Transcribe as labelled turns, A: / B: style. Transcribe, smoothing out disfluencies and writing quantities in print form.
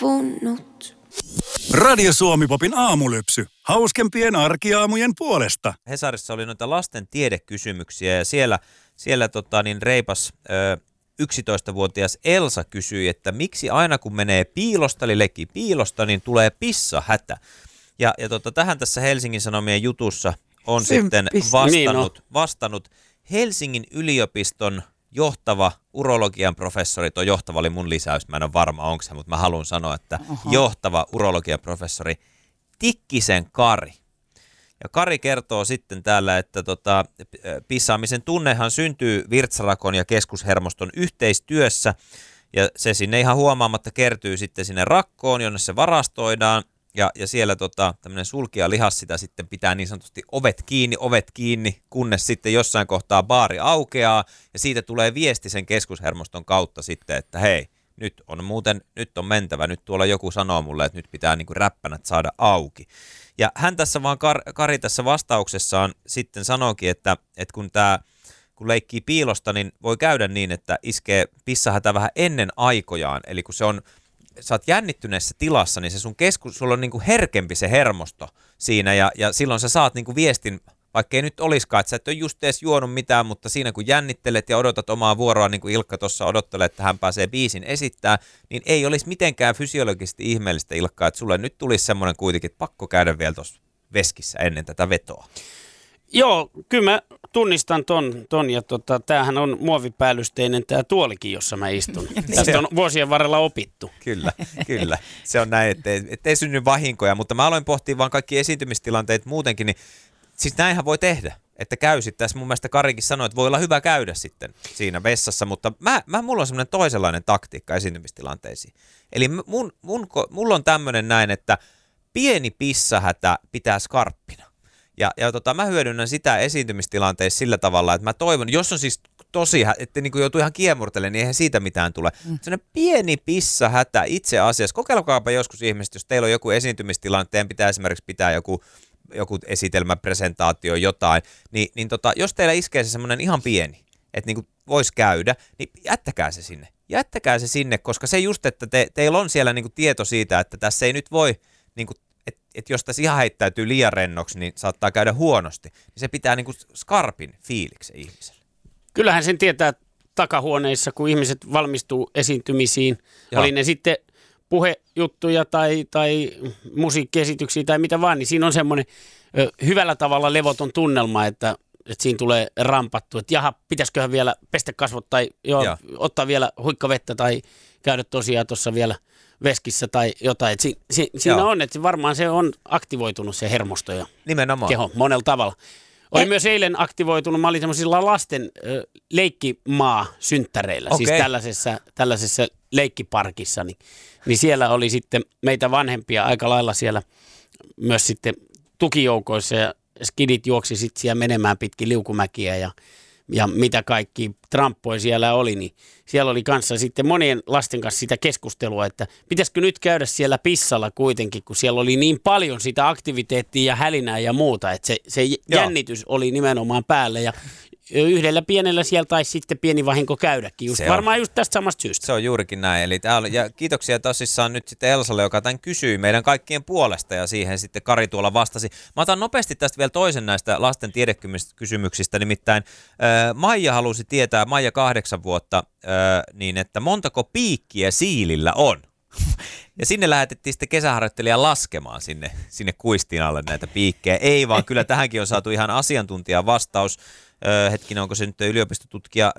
A: savunnut.
B: Radio Suomi-popin aamulypsy. Hauskempien arkiaamujen puolesta.
C: Hesarissa oli noita lasten tiedekysymyksiä ja siellä reipas 11-vuotias Elsa kysyi, että miksi aina kun menee piilosta, eli leikkii piilosta, niin tulee pissahätä. Ja tähän tässä Helsingin Sanomien jutussa on sitten vastannut Helsingin yliopiston johtava urologian professori. Tuo johtava oli mun lisäys, mä en ole varma onko se, mutta mä haluan sanoa, että johtava urologian professori Tikkisen Kari. Ja Kari kertoo sitten täällä, että pissaamisen tunnehan syntyy virtsarakon ja keskushermoston yhteistyössä. Ja se sinne ihan huomaamatta kertyy sitten sinne rakkoon, jonne se varastoidaan. Ja siellä tämmöinen sulkija lihas sitä sitten pitää niin sanotusti ovet kiinni, kunnes sitten jossain kohtaa baari aukeaa. Ja siitä tulee viesti sen keskushermoston kautta sitten, että hei, nyt on mentävä. Nyt tuolla joku sanoo mulle, että nyt pitää niinku räppänät saada auki. Ja hän tässä vaan, Kari tässä vastauksessaan sitten sanoikin, että kun leikkii piilosta, niin voi käydä niin, että iskee pissahätä vähän ennen aikojaan. Eli kun sä oot jännittyneessä tilassa, niin se sulla on niinku herkempi se hermosto siinä ja silloin sä saat niinku viestin, vaikka ei nyt olisikaan, että sä et ole just edes juonut mitään, mutta siinä kun jännittelet ja odotat omaa vuoroa, niin kuin Ilkka tuossa odottelee, että hän pääsee biisin esittää, niin ei olisi mitenkään fysiologisesti ihmeellistä, Ilkka, että sulle nyt tulisi semmoinen kuitenkin, että pakko käydä vielä tuossa veskissä ennen tätä vetoa.
D: Joo, kyllä mä tunnistan ton ja tämähän on muovipäällysteinen tämä tuolikin, jossa mä istun. Tästä on vuosien varrella opittu.
C: Kyllä. Se on näin, ettei synny vahinkoja, mutta mä aloin pohtia vaan kaikki esiintymistilanteet muutenkin, niin siis näinhän voi tehdä, että käy sitten. Tässä mun mielestä Karikin sanoi, että voi olla hyvä käydä sitten siinä vessassa, mutta mulla on semmoinen toisenlainen taktiikka esiintymistilanteisiin. Eli mulla on tämmöinen näin, että pieni pissahätä pitää skarppina. Ja mä hyödynnän sitä esiintymistilanteessa sillä tavalla, että mä toivon, jos on siis tosi, että niin joutuu ihan kiemurtelemaan, niin eihän siitä mitään tule. Sellainen pieni pissahätä itse asiassa. Kokeilkaapa joskus ihmiset, jos teillä on joku esiintymistilanteen, pitää esimerkiksi pitää joku esitelmäpresentaatio, jotain, niin jos teillä iskee se semmoinen ihan pieni, että niin voisi käydä, niin jättäkää se sinne. Jättäkää se sinne, koska se just, että teillä on siellä niin tieto siitä, että tässä ei nyt voi, niin että jos tässä ihan heittäytyy liian rennoksi, niin saattaa käydä huonosti. Niin se pitää niin skarpin fiiliksen ihmiselle.
D: Kyllähän sen tietää takahuoneissa, kun ihmiset valmistuu esiintymisiin. Joo. Oli ne sitten puhejuttuja tai musiikkiesityksiä tai mitä vaan, niin siinä on semmoinen hyvällä tavalla levoton tunnelma, että siinä tulee rampattu, että jaha, pitäisiköhän vielä pestä kasvot tai ottaa vielä huikkavettä tai käydä tosiaan tuossa vielä veskissä tai jotain. Siinä on, että varmaan se on aktivoitunut se hermosto ja keho monella tavalla. Oli myös eilen aktivoitunut, mä olin semmoisilla lasten leikkimaa-synttäreillä, siis tällaisessa leikkiparkissa, niin siellä oli sitten meitä vanhempia aika lailla siellä myös sitten tukijoukoissa ja skidit juoksi sitten siellä menemään pitkin liukumäkiä ja mitä kaikki tramppoja siellä oli, niin siellä oli kanssa sitten monien lasten kanssa sitä keskustelua, että pitäisikö nyt käydä siellä pissalla kuitenkin, kun siellä oli niin paljon sitä aktiviteettia ja hälinää ja muuta, että se jännitys oli nimenomaan päällä ja yhdellä pienellä siellä taisi sitten pieni vahinko käydäkin, varmaan just tästä samasta syystä.
C: Se on juurikin näin, eli ja kiitoksia tosissaan nyt sitten Elsalle, joka tämän kysyi meidän kaikkien puolesta ja siihen sitten Kari tuolla vastasi. Mä otan nopeasti tästä vielä toisen näistä lasten tiedekysymyksistä, nimittäin Maija halusi tietää, Maija 8 vuotta, niin että montako piikkiä siilillä on? Ja sinne lähetettiin sitten kesäharjoittelija laskemaan sinne kuistin alle näitä piikkejä. Ei vaan, kyllä tähänkin on saatu ihan asiantuntijan vastaus. Hetkinen, onko se nyt yliopistotutkija